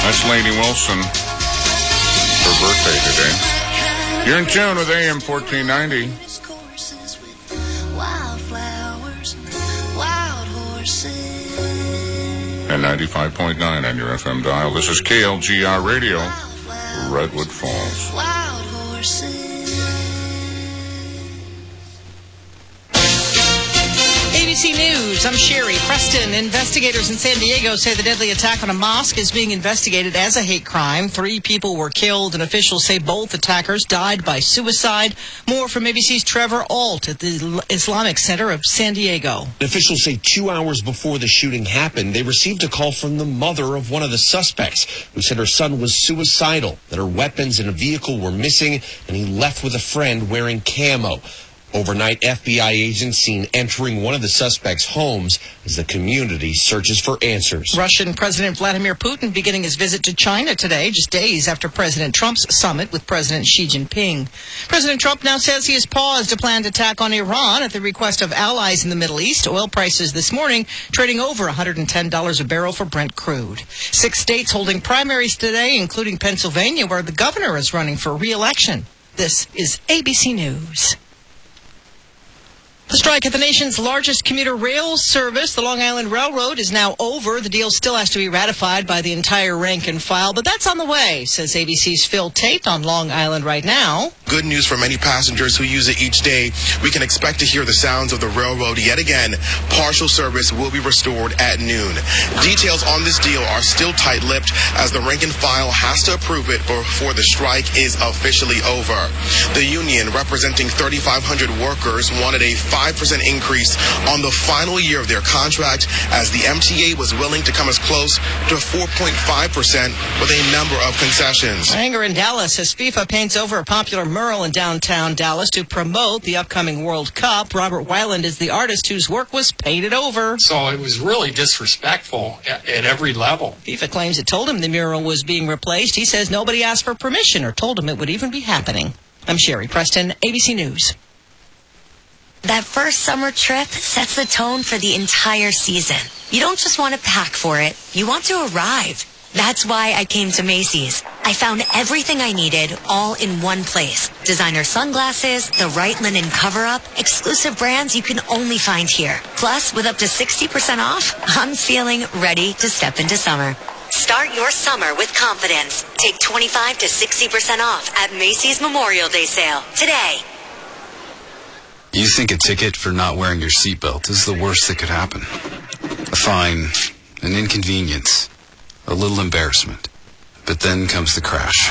That's Lainey Wilson, her birthday today. You're in tune with AM 1490. And 95.9 on your FM dial. This is KLGR Radio, Redwood Falls. Wild horses. ABC News, I'm Sherry Preston. Investigators in San Diego say the deadly attack on a mosque is being investigated as a hate crime. 3 people were killed, and officials say both attackers died by suicide. More from ABC's Trevor Ault at the Islamic Center of San Diego. Officials say 2 hours before the shooting happened, they received a call from the mother of one of the suspects, who said her son was suicidal, that her weapons and a vehicle were missing, and he left with a friend wearing camo. Overnight, FBI agents seen entering one of the suspects' homes as the community searches for answers. Russian President Vladimir Putin beginning his visit to China today, just days after President Trump's summit with President Xi Jinping. President Trump now says he has paused a planned attack on Iran at the request of allies in the Middle East. Oil prices this morning trading over $110 a barrel for Brent crude. 6 states holding primaries today, including Pennsylvania, where the governor is running for re-election. This is ABC News. The strike at the nation's largest commuter rail service, the Long Island Railroad, is now over. The deal still has to be ratified by the entire rank and file, but that's on the way, says ABC's Phil Tate on Long Island right now. Good news for many passengers who use it each day. We can expect to hear the sounds of the railroad yet again. Partial service will be restored at noon. Details on this deal are still tight-lipped as the rank and file has to approve it before the strike is officially over. The union, representing 3,500 workers, wanted a 5% increase on the final year of their contract, as the MTA was willing to come as close to 4.5% with a number of concessions. Anger in Dallas as FIFA paints over a popular mural in downtown Dallas to promote the upcoming World Cup. Robert Weiland is the artist whose work was painted over. So it was really disrespectful at every level. FIFA claims it told him the mural was being replaced. He says nobody asked for permission or told him it would even be happening. I'm Sherry Preston, ABC News. That first summer trip sets the tone for the entire season. You don't just want to pack for it, you want to arrive. That's why I came to Macy's. I found everything I needed all in one place. Designer sunglasses, the right linen cover-up, exclusive brands you can only find here. Plus, with up to 60% off, I'm feeling ready to step into summer. Start your summer with confidence. Take 25 to 60% off at Macy's Memorial Day sale today. You think a ticket for not wearing your seatbelt is the worst that could happen. A fine, an inconvenience, a little embarrassment. But then comes the crash.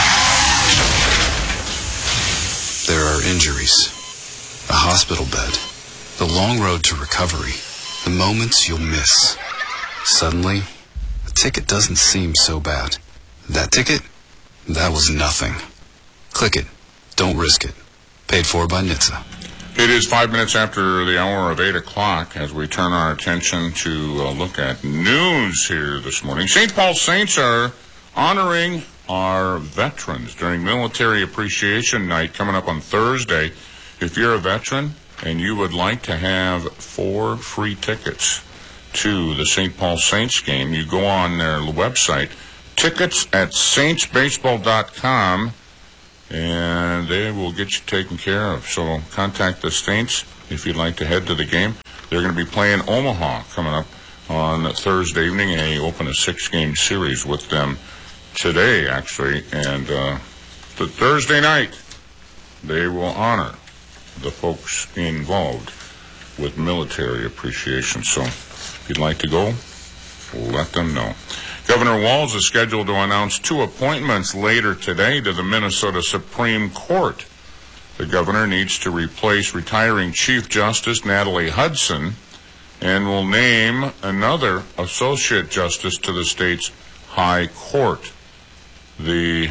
There are injuries, a hospital bed, the long road to recovery, the moments you'll miss. Suddenly, a ticket doesn't seem so bad. That ticket? That was nothing. Click it. Don't risk it. Paid for by NHTSA. It is 5 minutes after the hour of 8 o'clock as we turn our attention to look at news here this morning. St. Paul Saints are honoring our veterans during Military Appreciation Night coming up on Thursday. If you're a veteran and you would like to have 4 free tickets to the St. Paul Saints game, you go on their website, tickets at saintsbaseball.com, and they will get you taken care of. So contact the Saints if you'd like to head to the game. They're going to be playing Omaha coming up on Thursday evening. They open a 6-game series with them today, actually. And the Thursday night, they will honor the folks involved with military appreciation. So if you'd like to go, let them know. Governor Walz is scheduled to announce 2 appointments later today to the Minnesota Supreme Court. The governor needs to replace retiring Chief Justice Natalie Hudson and will name another Associate Justice to the state's High Court. The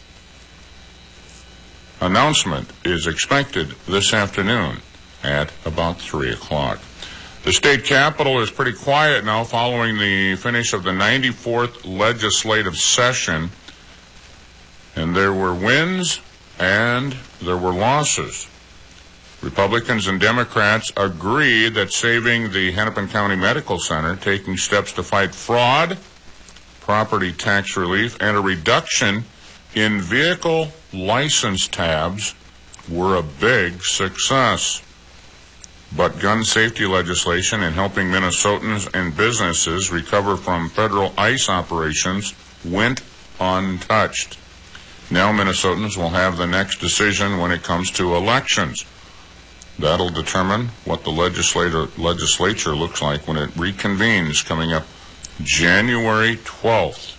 announcement is expected this afternoon at about 3 o'clock. The state capitol is pretty quiet now following the finish of the 94th legislative session. And there were wins and there were losses. Republicans and Democrats agreed that saving the Hennepin County Medical Center, taking steps to fight fraud, property tax relief, and a reduction in vehicle license tabs were a big success. But gun safety legislation and helping Minnesotans and businesses recover from federal ICE operations went untouched. Now Minnesotans will have the next decision when it comes to elections. That'll determine what the legislature looks like when it reconvenes coming up January 12th,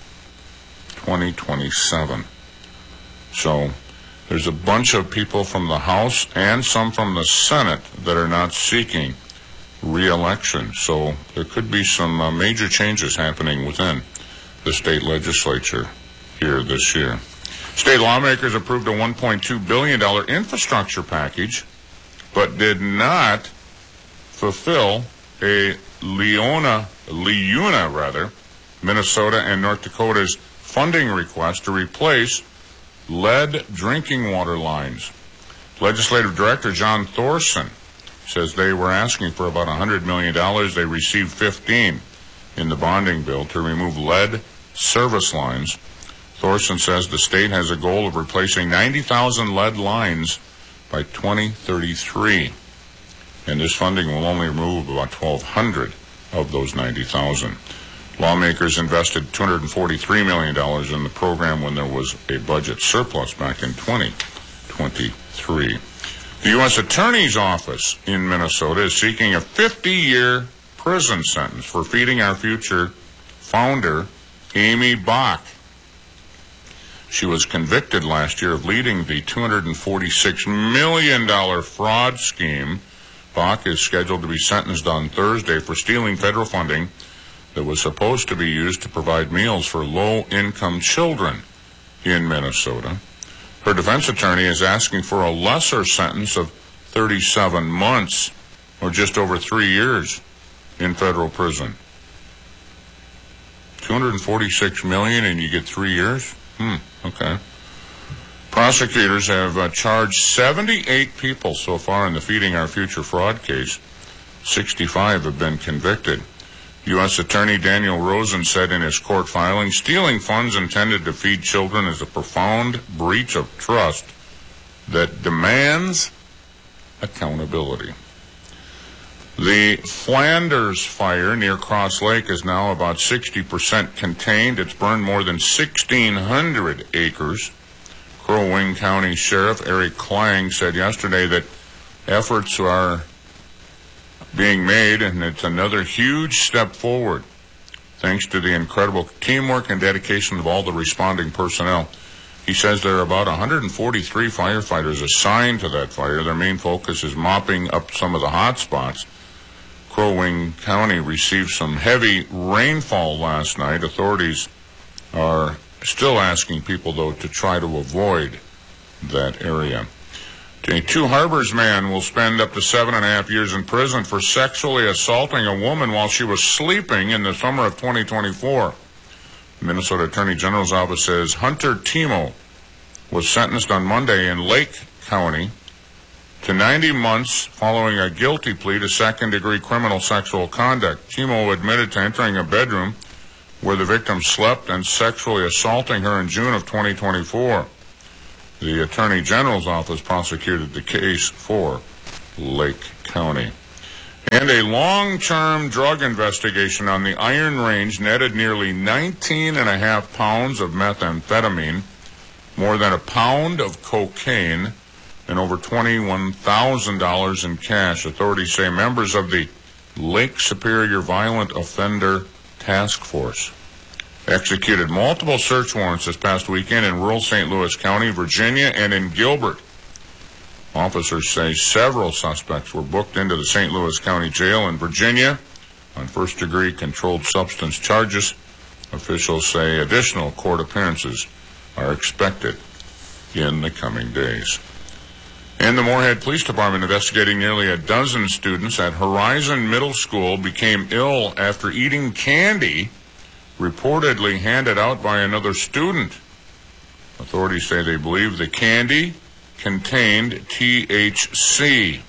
2027. So there's a bunch of people from the House and some from the Senate that are not seeking re-election. So there could be some major changes happening within the state legislature here this year. State lawmakers approved a $1.2 billion infrastructure package, but did not fulfill a LIUNA, Minnesota and North Dakota's funding request to replace lead drinking water lines. Legislative Director John Thorson says they were asking for about $100 million. They received $15 in the bonding bill to remove lead service lines. Thorson says the state has a goal of replacing 90,000 lead lines by 2033, and this funding will only remove about 1,200 of those 90,000. Lawmakers invested $243 million in the program when there was a budget surplus back in 2023. The U.S. Attorney's Office in Minnesota is seeking a 50-year prison sentence for Feeding Our Future founder Amy Bach. She was convicted last year of leading the $246 million fraud scheme. Bach is scheduled to be sentenced on Thursday for stealing federal funding that was supposed to be used to provide meals for low-income children in Minnesota. Her defense attorney is asking for a lesser sentence of 37 months, or just over 3 years, in federal prison. $246 million and you get 3 years? Okay. Prosecutors have charged 78 people so far in the Feeding Our Future fraud case. 65 have been convicted. U.S. Attorney Daniel Rosen said in his court filing, stealing funds intended to feed children is a profound breach of trust that demands accountability. The Flanders fire near Cross Lake is now about 60% contained. It's burned more than 1,600 acres. Crow Wing County Sheriff Eric Klang said yesterday that efforts are being made, and it's another huge step forward, thanks to the incredible teamwork and dedication of all the responding personnel. He says there are about 143 firefighters assigned to that fire. Their main focus is mopping up some of the hot spots. Crow Wing County received some heavy rainfall last night. Authorities are still asking people, though, to try to avoid that area. A Two Harbors man will spend up to 7.5 years in prison for sexually assaulting a woman while she was sleeping in the summer of 2024. The Minnesota Attorney General's office says Hunter Timo was sentenced on Monday in Lake County to 90 months following a guilty plea to second-degree criminal sexual conduct. Timo admitted to entering a bedroom where the victim slept and sexually assaulting her in June of 2024. The Attorney General's office prosecuted the case for Lake County. And a long-term drug investigation on the Iron Range netted nearly 19.5 pounds of methamphetamine, more than a pound of cocaine, and over $21,000 in cash. Authorities say members of the Lake Superior Violent Offender Task Force executed multiple search warrants this past weekend in rural St. Louis County, Virginia, and in Gilbert. Officers say several suspects were booked into the St. Louis County Jail in Virginia on first-degree controlled substance charges. Officials say additional court appearances are expected in the coming days. And the Moorhead Police Department, investigating nearly a dozen students at Horizon Middle School, became ill after eating candy reportedly handed out by another student. Authorities say they believe the candy contained THC.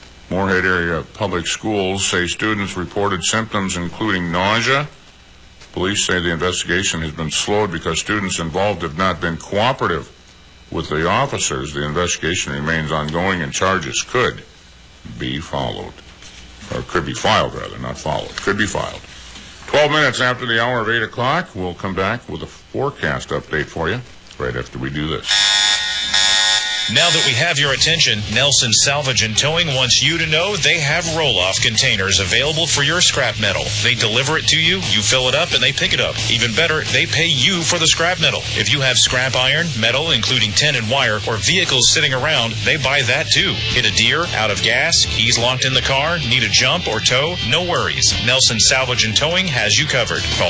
Moorhead area public schools say students reported symptoms including nausea, Police say the investigation has been slowed because students involved have not been cooperative with the officers. The investigation remains ongoing and charges could be followed. Or could be filed, rather, not followed. Could be filed. 12 minutes after the hour of 8 o'clock, we'll come back with a forecast update for you right after we do this. Now that we have your attention, Nelson Salvage and Towing wants you to know they have roll-off containers available for your scrap metal. They deliver it to you, you fill it up, and they pick it up. Even better, they pay you for the scrap metal. If you have scrap iron, metal, including tin and wire, or vehicles sitting around, they buy that too. Hit a deer, out of gas, keys locked in the car, need a jump or tow? No worries. Nelson Salvage and Towing has you covered. Call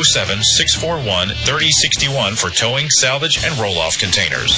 507-641-3061 for towing, salvage, and roll-off containers.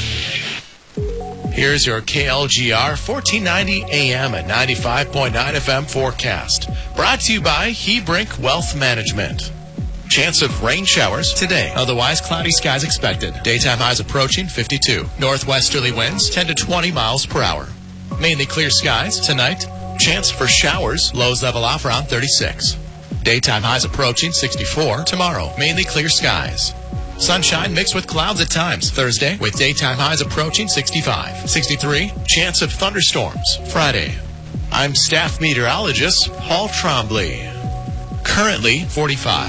Here's your KLGR 1490 AM and 95.9 FM forecast. Brought to you by Hebrink Wealth Management. Chance of rain showers today. Otherwise, cloudy skies expected. Daytime highs approaching 52. Northwesterly winds 10 to 20 miles per hour. Mainly clear skies tonight. Chance for showers. Lows level off around 36. Daytime highs approaching 64. Tomorrow, mainly clear skies. Sunshine mixed with clouds at times. Thursday, with daytime highs approaching 65. 63, chance of thunderstorms. Friday. I'm staff meteorologist Paul Trombley. Currently 45.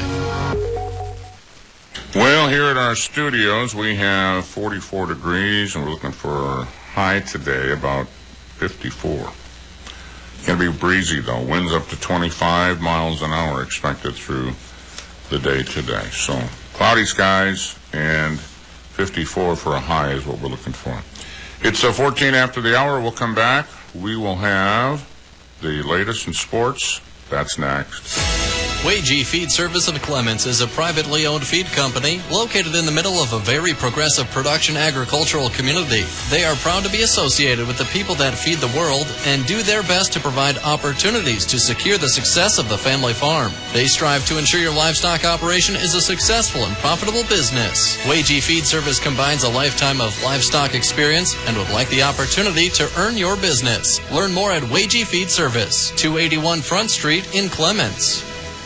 Well, here at our studios, we have 44 degrees, and we're looking for a high today, about 54. Going to be breezy, though. Winds up to 25 miles an hour expected through the day today. So cloudy skies and 54 for a high is what we're looking for. It's 14 after the hour. We'll come back. We will have the latest in sports. That's next. Wagee Feed Service of Clements is a privately owned feed company located in the middle of a very progressive production agricultural community. They are proud to be associated with the people that feed the world and do their best to provide opportunities to secure the success of the family farm. They strive to ensure your livestock operation is a successful and profitable business. Wagee Feed Service combines a lifetime of livestock experience and would like the opportunity to earn your business. Learn more at Wagee Feed Service, 281 Front Street in Clements.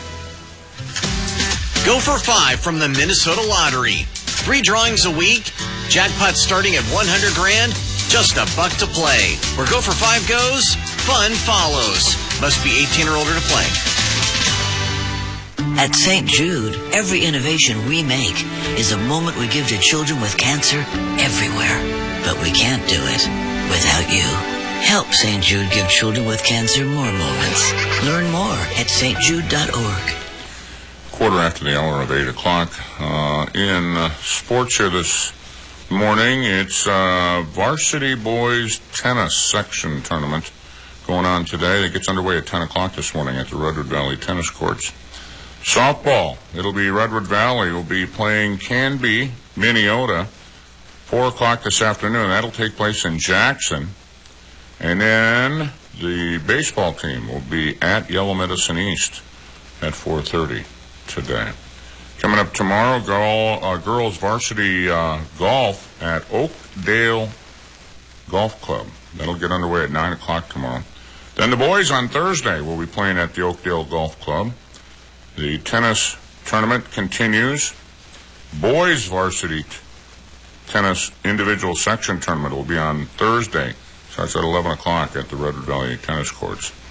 Go for 5 from the Minnesota Lottery. 3 drawings a week. Jackpot starting at $100 grand. Just $1 to play. Where Go for 5 goes, fun follows. Must be 18 or older to play. At St. Jude, every innovation we make is a moment we give to children with cancer everywhere. But we can't do it without you. Help St. Jude give children with cancer more moments. Learn more at stjude.org. Quarter after the hour of 8 o'clock. In sports here this morning, it's varsity boys tennis section tournament going on today. It gets underway at 10 o'clock this morning at the Redwood Valley tennis courts. Softball, it'll be Redwood Valley will be playing Canby, Minneota, 4 o'clock this afternoon. That'll take place in Jackson. And then the baseball team will be at Yellow Medicine East at 4:30 today. Coming up tomorrow, girls varsity golf at Oakdale Golf Club. That'll get underway at 9 o'clock tomorrow. Then the boys on Thursday will be playing at the Oakdale Golf Club. The tennis tournament continues. Boys varsity tennis individual section tournament will be on Thursday. Starts at 11 o'clock at the Redwood Valley tennis courts.